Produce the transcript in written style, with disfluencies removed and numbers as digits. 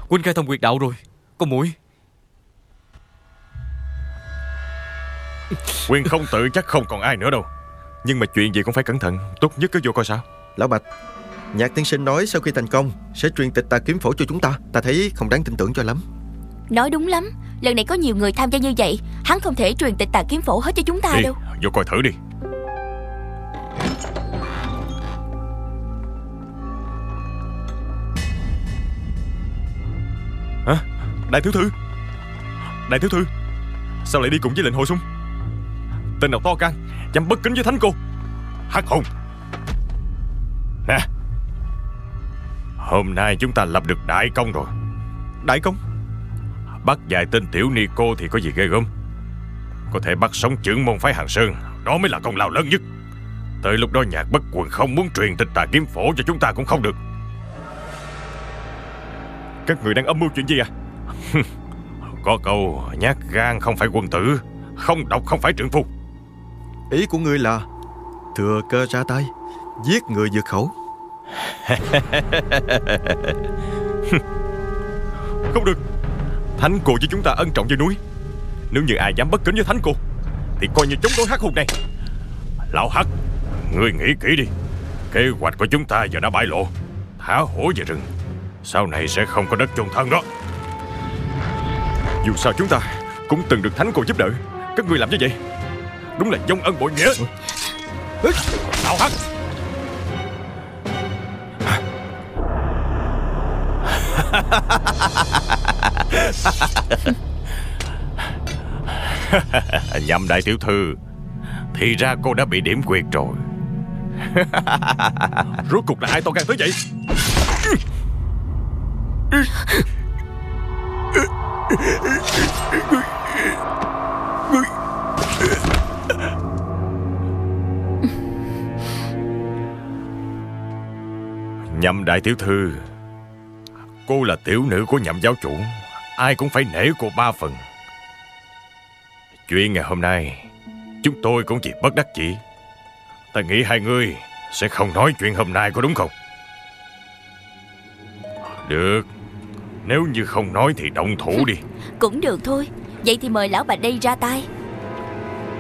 Huynh khai thông quyệt đạo rồi. Con muội. Quyền không tự chắc không còn ai nữa đâu. Nhưng mà chuyện gì cũng phải cẩn thận. Tốt nhất cứ vô coi sao. Lão Bạch, Nhạc tiên sinh nói sau khi thành công sẽ truyền tịch tà kiếm phổ cho chúng ta. Ta thấy không đáng tin tưởng cho lắm. Nói đúng lắm. Lần này có nhiều người tham gia như vậy, hắn không thể truyền tịch tà kiếm phổ hết cho chúng ta đâu. Vô coi thử đi. Hả? Đại tiểu thư. Đại tiểu thư, sao lại đi cùng với lệnh hồi xung? Tên nào to gan dám bất kính với thánh cô? Hắc hồn. Nè, hôm nay chúng ta lập được đại công rồi. Đại công? Bắt vài tên tiểu ni cô thì có gì ghê gớm. Có thể bắt sống trưởng môn phái Hàng Sơn, đó mới là công lao lớn nhất. Tới lúc đó Nhạc Bất Quần không muốn truyền tịch tà kiếm phổ cho chúng ta cũng không được. Các người đang âm mưu chuyện gì à? Có câu nhát gan không phải quân tử, không độc không phải trượng phu. Ý của ngươi là thừa cơ ra tay, giết người diệt khẩu. Không được. Thánh cô với chúng ta ân trọng như núi. Nếu như ai dám bất kính với thánh cô thì coi như chống đối Hắc hồn này. Lão Hắc, ngươi nghĩ kỹ đi. Kế hoạch của chúng ta giờ đã bại lộ. Thả hổ về rừng, sau này sẽ không có đất chôn thân đó. Dù sao chúng ta cũng từng được thánh cô giúp đỡ. Các ngươi làm như vậy đúng là vong ân bội nghĩa. Lão Hắc. Nhậm đại tiểu thư, thì ra cô đã bị điểm quyệt rồi. Rốt cuộc là ai to gan tới vậy? Nhậm đại tiểu thư, cô là tiểu nữ của Nhậm giáo chủ, ai cũng phải nể cô 3 phần. Chuyện ngày hôm nay chúng tôi cũng chỉ bất đắc chỉ. Ta nghĩ hai người sẽ không nói chuyện hôm nay, có đúng không? Được, nếu như không nói thì động thủ đi. Cũng được thôi. Vậy thì mời lão Bạch đây ra tay.